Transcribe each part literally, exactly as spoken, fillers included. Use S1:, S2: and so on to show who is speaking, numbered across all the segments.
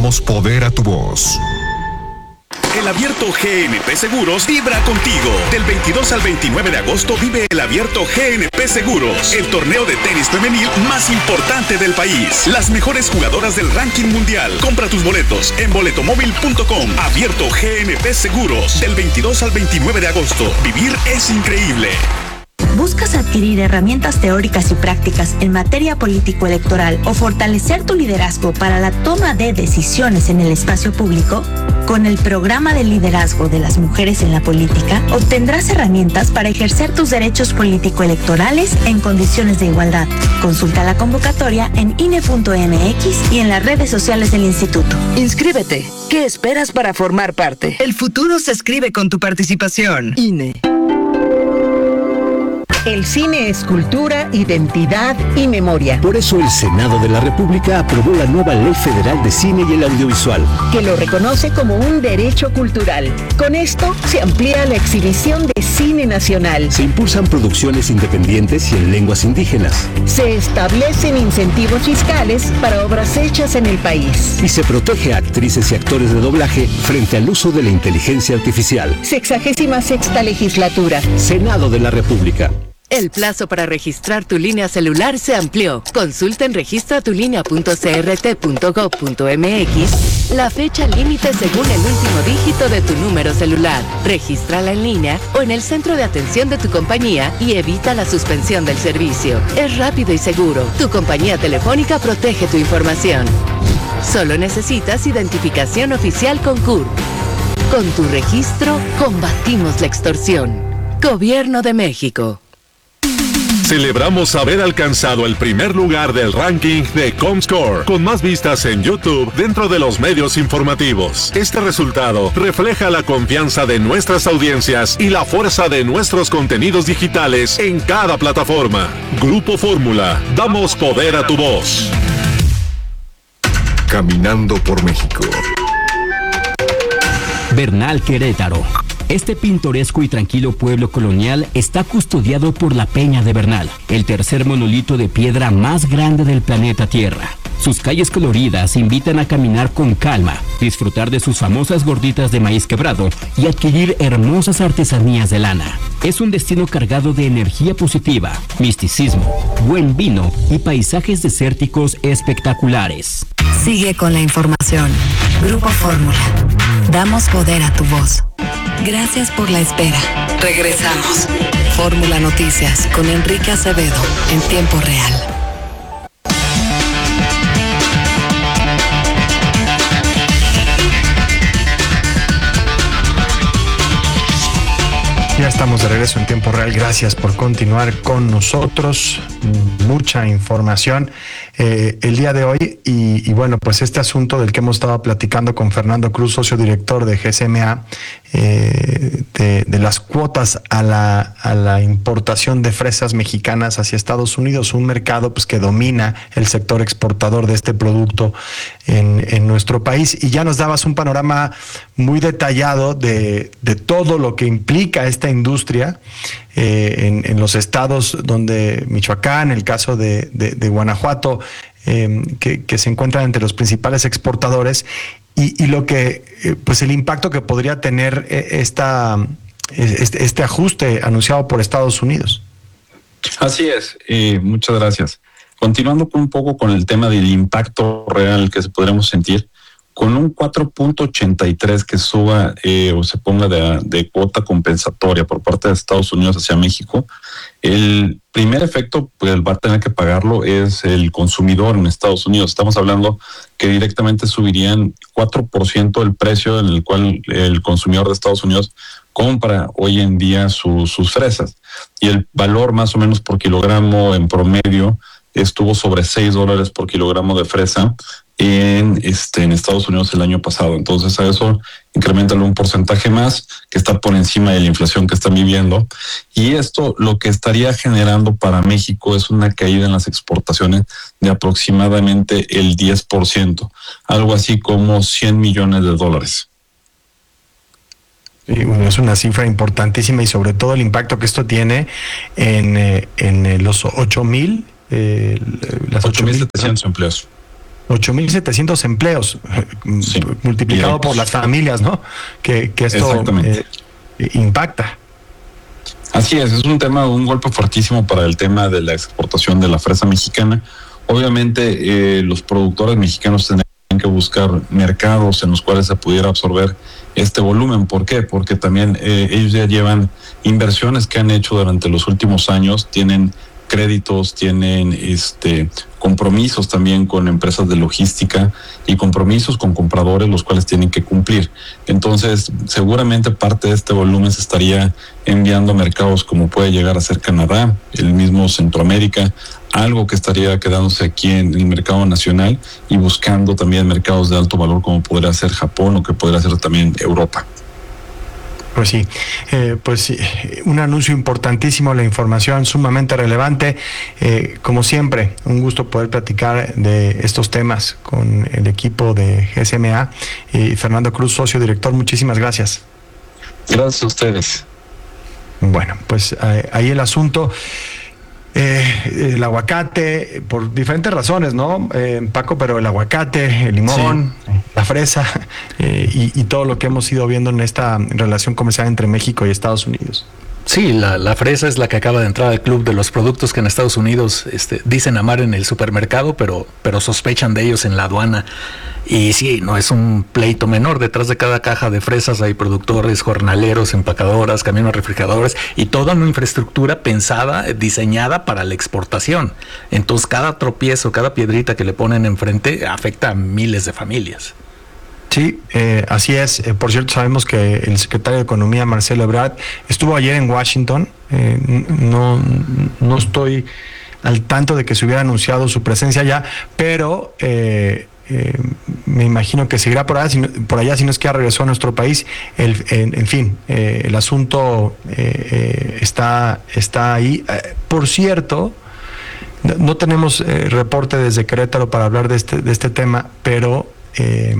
S1: Damos poder a tu voz.
S2: El Abierto G N P Seguros vibra contigo. Del veintidós al veintinueve de agosto vive el Abierto G N P Seguros, el torneo de tenis femenil más importante del país. Las mejores jugadoras del ranking mundial. Compra tus boletos en boletomóvil punto com. Abierto G N P Seguros, del veintidós al veintinueve de agosto. Vivir es increíble.
S3: ¿Buscas adquirir herramientas teóricas y prácticas en materia político-electoral o fortalecer tu liderazgo para la toma de decisiones en el espacio público? Con el programa de liderazgo de las mujeres en la política, obtendrás herramientas para ejercer tus derechos político-electorales en condiciones de igualdad. Consulta la convocatoria en I N E punto M X y en las redes sociales del instituto.
S4: Inscríbete. ¿Qué esperas para formar parte?
S5: El futuro se escribe con tu participación.
S4: I N E.
S6: El cine es cultura, identidad y memoria.
S7: Por eso el Senado de la República aprobó la nueva Ley Federal de Cine y el Audiovisual,
S6: que lo reconoce como un derecho cultural. Con esto se amplía la exhibición de cine nacional.
S7: Se impulsan producciones independientes y en lenguas indígenas.
S6: Se establecen incentivos fiscales para obras hechas en el país.
S7: Y se protege a actrices y actores de doblaje frente al uso de la inteligencia artificial.
S6: Sexagésima sexta legislatura.
S7: Senado de la República.
S8: El plazo para registrar tu línea celular se amplió. Consulta en registra tu línea punto c r t punto gov punto m x la fecha límite según el último dígito de tu número celular. Regístrala en línea o en el centro de atención de tu compañía y evita la suspensión del servicio. Es rápido y seguro. Tu compañía telefónica protege tu información. Solo necesitas identificación oficial con C U R. Con tu registro, combatimos la extorsión. Gobierno de México.
S9: Celebramos haber alcanzado el primer lugar del ranking de Comscore, con más vistas en YouTube dentro de los medios informativos. Este resultado refleja la confianza de nuestras audiencias y la fuerza de nuestros contenidos digitales en cada plataforma. Grupo Fórmula, damos poder a tu voz.
S1: Caminando por México.
S10: Bernal, Querétaro. Este pintoresco y tranquilo pueblo colonial está custodiado por la Peña de Bernal, el tercer monolito de piedra más grande del planeta Tierra. Sus calles coloridas invitan a caminar con calma, disfrutar de sus famosas gorditas de maíz quebrado y adquirir hermosas artesanías de lana. Es un destino cargado de energía positiva, misticismo, buen vino y paisajes desérticos espectaculares.
S11: Sigue con la información. Grupo Fórmula. Damos poder a tu voz. Gracias por la espera. Regresamos. Fórmula Noticias con Enrique Acevedo en tiempo real.
S12: Ya estamos de regreso en tiempo real. Gracias por continuar con nosotros. Mucha información eh, el día de hoy y, y bueno, pues este asunto del que hemos estado platicando con Fernando Cruz, socio director de G C M A, eh, de, de las cuotas a la, a la importación de fresas mexicanas hacia Estados Unidos, un mercado pues que domina el sector exportador de este producto en, en nuestro país. Y ya nos dabas un panorama muy detallado de, de todo lo que implica esta industria eh, en, en los estados donde Michoacán, el caso de, de, de Guanajuato, eh, que, que se encuentran entre los principales exportadores y, y lo que, eh, pues el impacto que podría tener esta, este, este ajuste anunciado por Estados Unidos.
S13: Así es, eh, muchas gracias. Continuando un poco con el tema del impacto real que podremos sentir, con un cuatro punto ochenta y tres que suba eh, o se ponga de, de cuota compensatoria por parte de Estados Unidos hacia México, el primer efecto pues va a tener que pagarlo es el consumidor en Estados Unidos. Estamos hablando que directamente subirían cuatro por ciento el precio en el cual el consumidor de Estados Unidos compra hoy en día su, sus fresas. Y el valor más o menos por kilogramo en promedio estuvo sobre seis dólares por kilogramo de fresa en este en Estados Unidos el año pasado. Entonces a eso incrementalo un porcentaje más que está por encima de la inflación que están viviendo, y esto lo que estaría generando para México es una caída en las exportaciones de aproximadamente el diez por ciento, algo así como cien millones de dólares.
S12: Y bueno, es una cifra importantísima y sobre todo el impacto que esto tiene en, en los ocho mil, eh, las
S13: ocho mil setecientos empleos.
S12: ocho mil setecientos empleos, sí, multiplicado directos por las familias, ¿no? Que, que esto eh, impacta.
S13: Así es, es un tema, un golpe fuertísimo para el tema de la exportación de la fresa mexicana. Obviamente, eh, los productores mexicanos tendrán que buscar mercados en los cuales se pudiera absorber este volumen. ¿Por qué? Porque también eh, ellos ya llevan inversiones que han hecho durante los últimos años, tienen créditos, tienen este compromisos también con empresas de logística y compromisos con compradores, los cuales tienen que cumplir. Entonces, seguramente parte de este volumen se estaría enviando a mercados como puede llegar a ser Canadá, el mismo Centroamérica, algo que estaría quedándose aquí en el mercado nacional y buscando también mercados de alto valor como podría ser Japón o que podría ser también Europa.
S12: Pues sí, eh, pues un anuncio importantísimo, la información sumamente relevante. Eh, como siempre, un gusto poder platicar de estos temas con el equipo de G S M A. Y Fernando Cruz, socio director, muchísimas gracias.
S13: Gracias a ustedes.
S12: Bueno, pues eh, ahí el asunto. Eh, el aguacate, por diferentes razones, ¿no, eh, Paco? Pero el aguacate, el limón, sí, la fresa eh, y, y todo lo que hemos ido viendo en esta relación comercial entre México y Estados Unidos.
S14: Sí, la, la fresa es la que acaba de entrar al club de los productos que en Estados Unidos este, dicen amar en el supermercado, pero, pero sospechan de ellos en la aduana. Y sí, no es un pleito menor. Detrás de cada caja de fresas hay productores, jornaleros, empacadoras, camiones refrigeradores y toda una infraestructura pensada, diseñada para la exportación. Entonces cada tropiezo, cada piedrita que le ponen enfrente afecta a miles de familias.
S12: Sí, eh, así es. Eh, por cierto, sabemos que el secretario de Economía, Marcelo Ebrard, estuvo ayer en Washington. Eh, no, no estoy al tanto de que se hubiera anunciado su presencia allá, pero eh, eh, me imagino que seguirá por allá, si no, por allá, si no es que ya regresó a nuestro país. El, en, en fin, eh, el asunto eh, eh, está, está ahí. Eh, por cierto, no, no tenemos eh, reporte desde Querétaro para hablar de este, de este tema, pero Eh,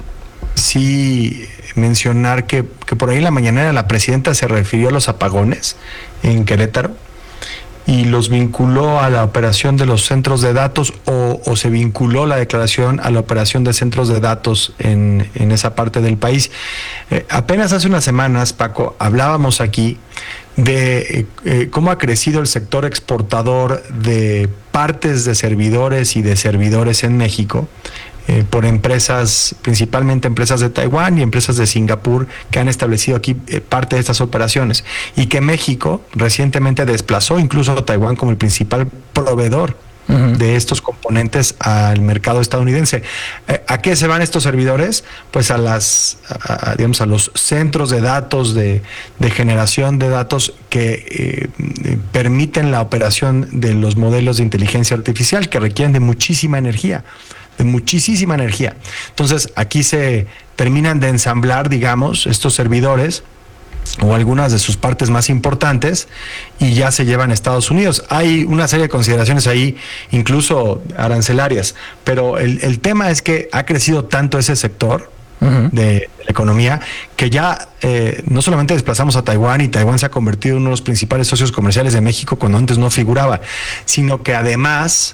S12: sí mencionar que, que por ahí en la mañanera la presidenta se refirió a los apagones en Querétaro y los vinculó a la operación de los centros de datos o, o se vinculó la declaración a la operación de centros de datos en, en esa parte del país. Eh, apenas hace unas semanas, Paco, hablábamos aquí de eh, eh, cómo ha crecido el sector exportador de partes de servidores y de servidores en México, Eh, por empresas, principalmente empresas de Taiwán y empresas de Singapur que han establecido aquí eh, parte de estas operaciones y que México recientemente desplazó incluso a Taiwán como el principal proveedor uh-huh. de estos componentes al mercado estadounidense. Eh, ¿A qué se van estos servidores? Pues a las, a, a, digamos, a los centros de datos de, de generación de datos que eh, permiten la operación de los modelos de inteligencia artificial que requieren de muchísima energía. de muchísima energía. Entonces, aquí se terminan de ensamblar, digamos, estos servidores o algunas de sus partes más importantes y ya se llevan a Estados Unidos. Hay una serie de consideraciones ahí, incluso arancelarias, pero el, el tema es que ha crecido tanto ese sector uh-huh. de, de la economía que ya eh, no solamente desplazamos a Taiwán y Taiwán se ha convertido en uno de los principales socios comerciales de México cuando antes no figuraba, sino que además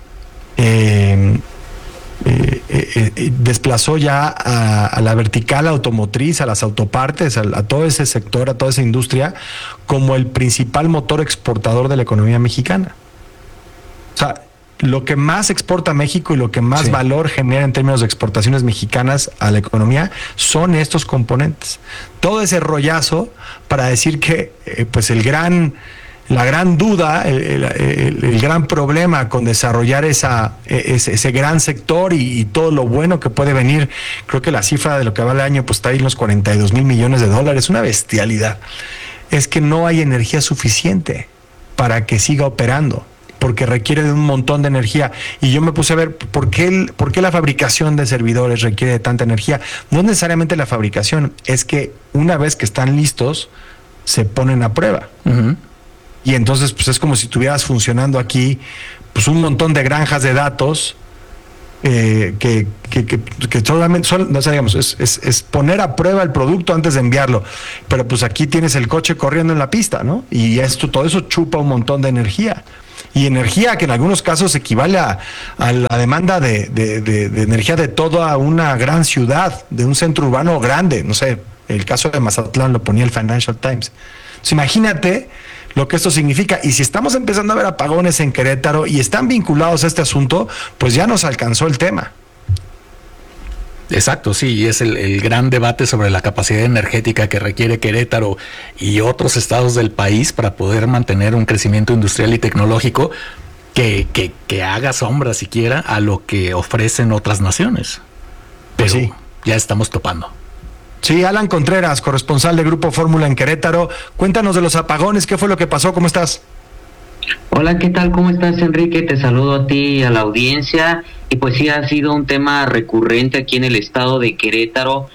S12: eh, Eh, eh, eh, desplazó ya a, a la vertical automotriz, a las autopartes, a, a todo ese sector, a toda esa industria, como el principal motor exportador de la economía mexicana. O sea, lo que más exporta México y lo que más sí. valor genera en términos de exportaciones mexicanas a la economía son estos componentes. Todo ese rollazo para decir que eh, pues el gran... La gran duda, el, el, el, el gran problema con desarrollar esa, ese, ese gran sector y, y todo lo bueno que puede venir, creo que la cifra de lo que va el año pues está ahí en los cuarenta y dos mil millones de dólares, una bestialidad, es que no hay energía suficiente para que siga operando, porque requiere de un montón de energía. Y yo me puse a ver por qué, el, por qué la fabricación de servidores requiere de tanta energía. No es necesariamente la fabricación, es que una vez que están listos, se ponen a prueba. Uh-huh. Y entonces pues es como si estuvieras funcionando aquí pues un montón de granjas de datos eh, que, que, que, que solamente son, no sé, digamos, es, es, es poner a prueba el producto antes de enviarlo. Pero pues aquí tienes el coche corriendo en la pista, ¿no? Y esto, todo eso chupa un montón de energía. y energía que en algunos casos equivale a, a la demanda de, de, de, de energía de toda una gran ciudad, de un centro urbano grande. No sé, el caso de Mazatlán lo ponía el Financial Times. Entonces, imagínate lo que esto significa. Y si estamos empezando a ver apagones en Querétaro y están vinculados a este asunto, pues ya nos alcanzó el tema.
S14: Exacto, sí, y es el, el gran debate sobre la capacidad energética que requiere Querétaro y otros estados del país para poder mantener un crecimiento industrial y tecnológico que, que, que haga sombra siquiera a lo que ofrecen otras naciones. Pero sí, ya estamos topando.
S12: Sí, Alan Contreras, corresponsal de Grupo Fórmula en Querétaro. Cuéntanos de los apagones, ¿qué fue lo que pasó? ¿Cómo estás?
S15: Hola, ¿qué tal? ¿Cómo estás, Enrique? Te saludo a ti y a la audiencia. Y pues sí, ha sido un tema recurrente aquí en el estado de Querétaro,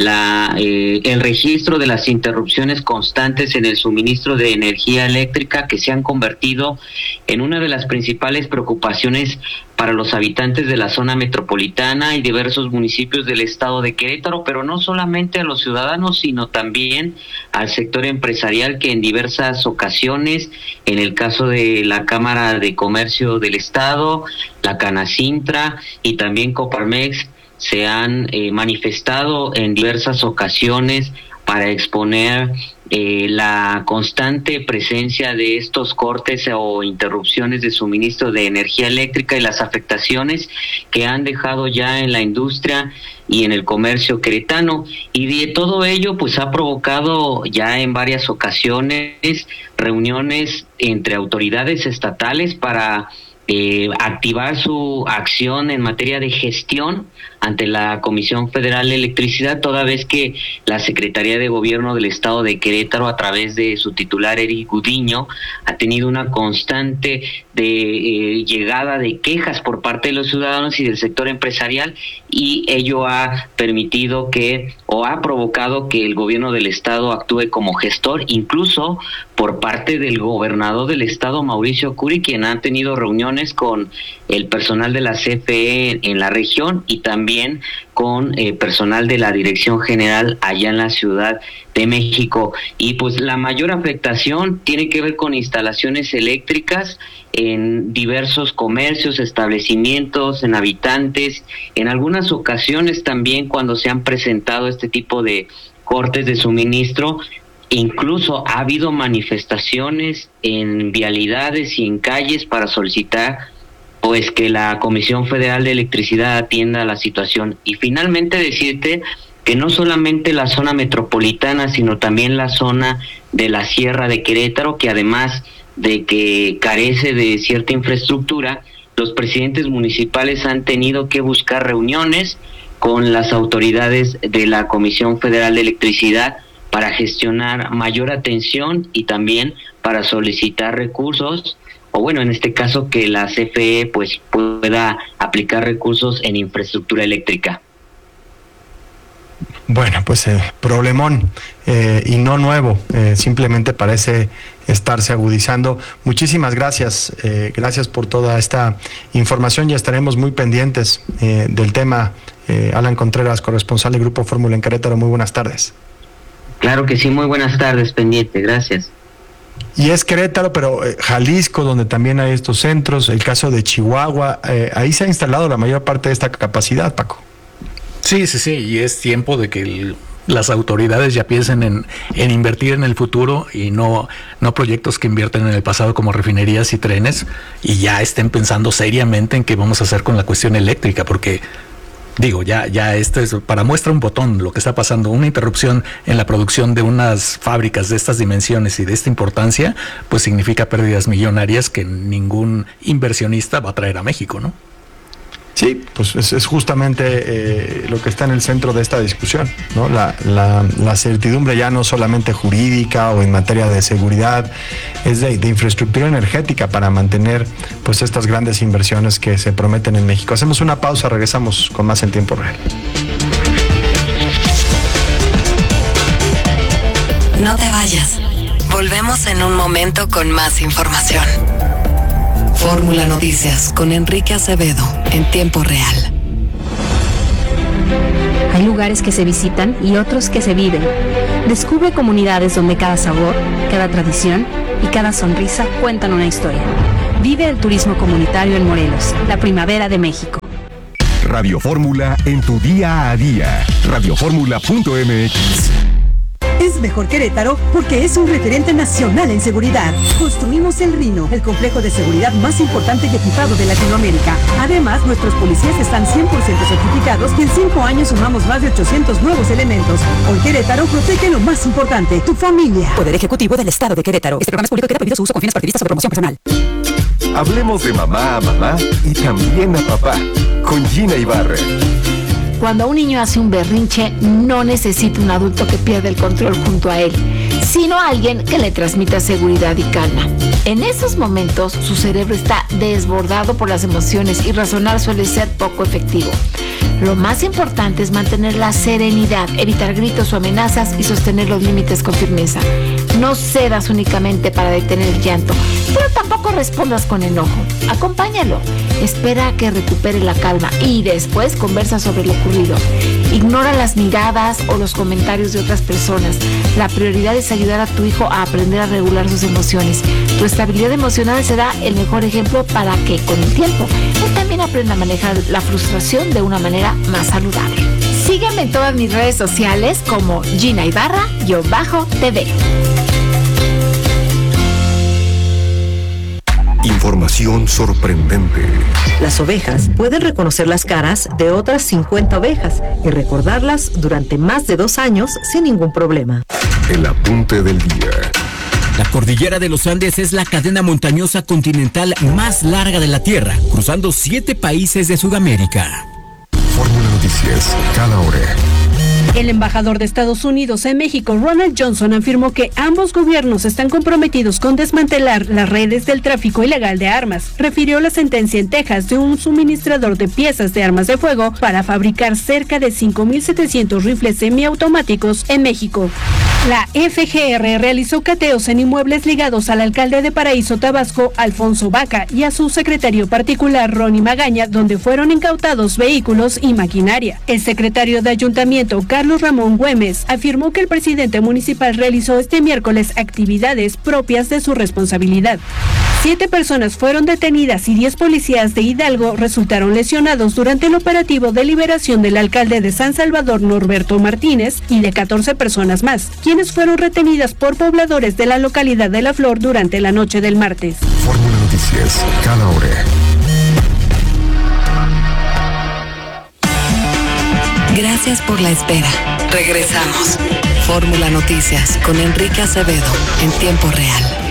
S15: la eh, el registro de las interrupciones constantes en el suministro de energía eléctrica, que se han convertido en una de las principales preocupaciones para los habitantes de la zona metropolitana y diversos municipios del estado de Querétaro, pero no solamente a los ciudadanos, sino también al sector empresarial, que en diversas ocasiones, en el caso de la Cámara de Comercio del estado, la Canacintra y también Coparmex, se han eh, manifestado en diversas ocasiones para exponer eh, la constante presencia de estos cortes o interrupciones de suministro de energía eléctrica y las afectaciones que han dejado ya en la industria y en el comercio queretano. Y de todo ello pues ha provocado ya en varias ocasiones reuniones entre autoridades estatales para Eh, activar su acción en materia de gestión ante la Comisión Federal de Electricidad, toda vez que la Secretaría de Gobierno del Estado de Querétaro, a través de su titular Eric Gudiño, ha tenido una constante de eh, llegada de quejas por parte de los ciudadanos y del sector empresarial, y ello ha permitido que, o ha provocado que el gobierno del Estado actúe como gestor, incluso por parte del gobernador del Estado, Mauricio Curi, quien ha tenido reuniones con el personal de la C F E en, en la región y también con eh, personal de la Dirección General allá en la Ciudad de México. Y pues la mayor afectación tiene que ver con instalaciones eléctricas en diversos comercios, establecimientos, en habitantes. En algunas ocasiones también, cuando se han presentado este tipo de cortes de suministro, incluso ha habido manifestaciones en vialidades y en calles para solicitar pues que la Comisión Federal de Electricidad atienda la situación. Y finalmente decirte que no solamente la zona metropolitana, sino también la zona de la Sierra de Querétaro, que además de que carece de cierta infraestructura, los presidentes municipales han tenido que buscar reuniones con las autoridades de la Comisión Federal de Electricidad para gestionar mayor atención y también para solicitar recursos, o bueno, en este caso que la C F E pues pueda aplicar recursos en infraestructura eléctrica.
S12: Bueno, pues eh, problemón eh, y no nuevo, eh, simplemente parece estarse agudizando. Muchísimas gracias, eh, gracias por toda esta información, ya estaremos muy pendientes eh, del tema. eh, Alan Contreras, corresponsal de Grupo Fórmula en Querétaro, muy buenas tardes.
S15: Claro que sí, muy buenas tardes, pendiente, gracias.
S12: Y es Querétaro, pero eh, Jalisco, donde también hay estos centros, el caso de Chihuahua, eh, ahí se ha instalado la mayor parte de esta capacidad, Paco.
S14: Sí, sí, sí, y es tiempo de que el, las autoridades ya piensen en, en invertir en el futuro y no, no proyectos que invierten en el pasado como refinerías y trenes, y ya estén pensando seriamente en qué vamos a hacer con la cuestión eléctrica, porque digo, ya, ya esto es para muestra un botón lo que está pasando. Una interrupción en la producción de unas fábricas de estas dimensiones y de esta importancia, pues significa pérdidas millonarias que ningún inversionista va a traer a México, ¿no?
S12: Sí, pues es, es justamente eh, lo que está en el centro de esta discusión, ¿no? La, la, la certidumbre ya no solamente jurídica o en materia de seguridad, es de, de infraestructura energética para mantener pues estas grandes inversiones que se prometen en México. Hacemos una pausa, regresamos con más en tiempo real.
S11: No te vayas. Volvemos en un momento con más información. Fórmula Noticias con Enrique Acevedo en tiempo real.
S16: Hay lugares que se visitan y otros que se viven. Descubre comunidades donde cada sabor, cada tradición y cada sonrisa cuentan una historia. Vive el turismo comunitario en Morelos, la primavera de México.
S1: Radio Fórmula en tu día a día. radio fórmula punto m x.
S17: Es mejor Querétaro porque es un referente nacional en seguridad. Construimos el Rino, el complejo de seguridad más importante y equipado de Latinoamérica. Además, nuestros policías están cien por ciento certificados y en cinco años sumamos más de ochocientos nuevos elementos. Hoy Querétaro protege lo más importante, tu familia.
S18: Poder Ejecutivo del Estado de Querétaro. Este programa es público y queda prohibido su uso con fines partidistas o de promoción personal.
S1: Hablemos de mamá a mamá y también a papá con Gina Ibarra.
S19: Cuando un niño hace un berrinche, no necesita un adulto que pierda el control junto a él, sino alguien que le transmita seguridad y calma. En esos momentos, su cerebro está desbordado por las emociones y razonar suele ser poco efectivo. Lo más importante es mantener la serenidad, evitar gritos o amenazas y sostener los límites con firmeza. No cedas únicamente para detener el llanto, pero tampoco respondas con enojo. Acompáñalo, espera a que recupere la calma y después conversa sobre lo ocurrido. Ignora las miradas o los comentarios de otras personas. La prioridad es ayudar a tu hijo a aprender a regular sus emociones. Tu estabilidad emocional será el mejor ejemplo para que, con el tiempo, él también aprenda a manejar la frustración de una manera más saludable. Sígueme en todas mis redes sociales como Gina Ibarra-T V.
S1: Información sorprendente.
S20: Las ovejas pueden reconocer las caras de otras cincuenta ovejas y recordarlas durante más de dos años sin ningún problema.
S1: El apunte del día.
S10: La cordillera de los Andes es la cadena montañosa continental más larga de la Tierra, cruzando siete países de Sudamérica.
S1: Fórmula Noticias, cada hora.
S21: El embajador de Estados Unidos en México, Ronald Johnson, afirmó que ambos gobiernos están comprometidos con desmantelar las redes del tráfico ilegal de armas. Refirió la sentencia en Texas de un suministrador de piezas de armas de fuego para fabricar cerca de cinco mil setecientos rifles semiautomáticos en México. La F G R realizó cateos en inmuebles ligados al alcalde de Paraíso, Tabasco, Alfonso Baca, y a su secretario particular, Ronnie Magaña, donde fueron incautados vehículos y maquinaria. El secretario de Ayuntamiento, Carlos Ramón Güemes, afirmó que el presidente municipal realizó este miércoles actividades propias de su responsabilidad. Siete personas fueron detenidas y diez policías de Hidalgo resultaron lesionados durante el operativo de liberación del alcalde de San Salvador, Norberto Martínez, y de catorce personas más, quienes fueron retenidas por pobladores de la localidad de La Flor durante la noche del martes.
S1: Fórmula Noticias, cada hora.
S11: Gracias por la espera. Regresamos. Fórmula Noticias con Enrique Acevedo en tiempo real.